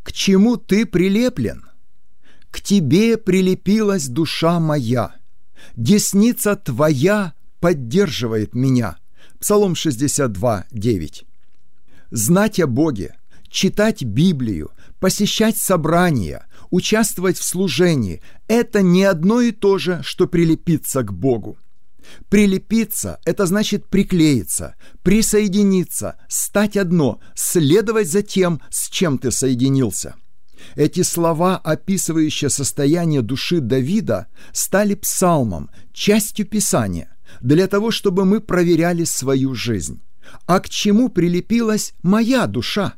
К чему ты прилеплен? К тебе прилепилась душа моя, десница твоя поддерживает меня. Псалом 62, 9. Знать о Боге, читать Библию, посещать собрания, участвовать в служении – это не одно и то же, что прилепиться к Богу. Прилепиться – это значит приклеиться, присоединиться, стать одно, следовать за тем, с чем ты соединился. Эти слова, описывающие состояние души Давида, стали псалмом, частью Писания, для того, чтобы мы проверяли свою жизнь. А к чему прилепилась моя душа?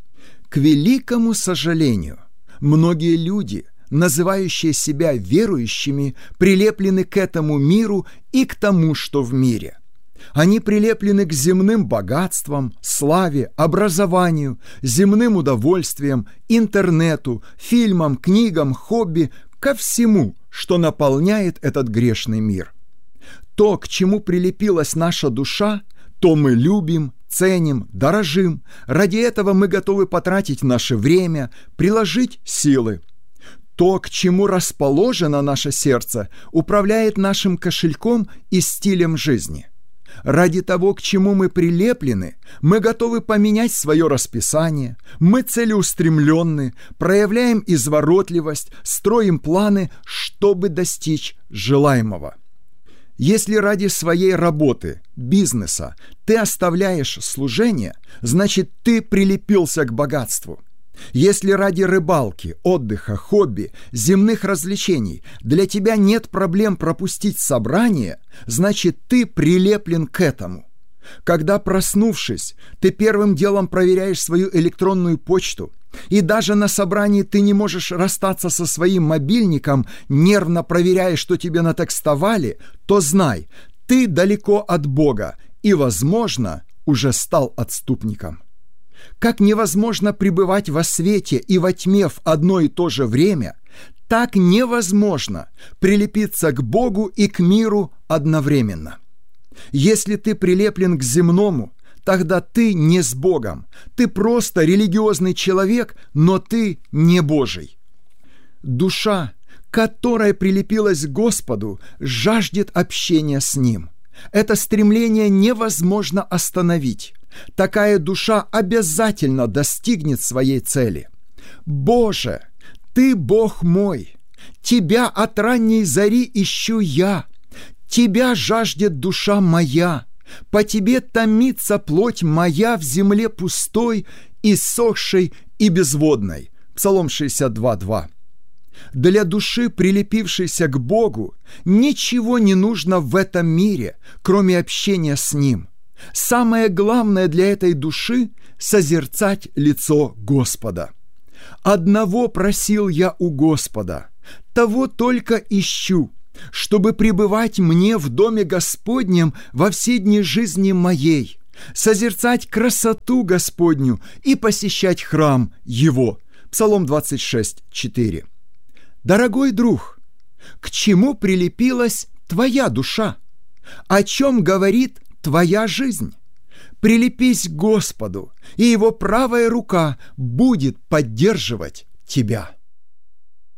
К великому сожалению, многие люди, называющие себя верующими, прилеплены к этому миру и к тому, что в мире. Они прилеплены к земным богатствам, славе, образованию, земным удовольствиям, интернету, фильмам, книгам, хобби, ко всему, что наполняет этот грешный мир. То, к чему прилепилась наша душа, то мы любим, ценим, дорожим. Ради этого мы готовы потратить наше время, приложить силы. То, к чему расположено наше сердце, управляет нашим кошельком и стилем жизни. Ради того, к чему мы прилеплены, мы готовы поменять свое расписание, мы целеустремленны, проявляем изворотливость, строим планы, чтобы достичь желаемого. Если ради своей работы, бизнеса ты оставляешь служение, значит, ты прилепился к богатству. Если ради рыбалки, отдыха, хобби, земных развлечений для тебя нет проблем пропустить собрание, значит, ты прилеплен к этому. Когда, проснувшись, ты первым делом проверяешь свою электронную почту, и даже на собрании ты не можешь расстаться со своим мобильником, нервно проверяя, что тебе натекстовали, то знай, ты далеко от Бога и, возможно, уже стал отступником. Как невозможно пребывать во свете и во тьме в одно и то же время, так невозможно прилепиться к Богу и к миру одновременно. Если ты прилеплен к земному, тогда ты не с Богом, ты просто религиозный человек, но ты не Божий. Душа, которая прилепилась к Господу, жаждет общения с Ним. Это стремление невозможно остановить. Такая душа обязательно достигнет своей цели. Боже, Ты Бог мой, Тебя от ранней зари ищу я, Тебя жаждет душа моя, по Тебе томится плоть моя в земле пустой, иссохшей и безводной. Псалом 62, 2. Для души, прилепившейся к Богу, ничего не нужно в этом мире, кроме общения с Ним. Самое главное для этой души – созерцать лицо Господа. «Одного просил я у Господа, того только ищу, чтобы пребывать мне в доме Господнем во все дни жизни моей, созерцать красоту Господню и посещать храм Его». Псалом 26, 4. Дорогой друг, к чему прилепилась твоя душа? О чем говорит твоя жизнь? Прилепись к Господу, и Его правая рука будет поддерживать тебя.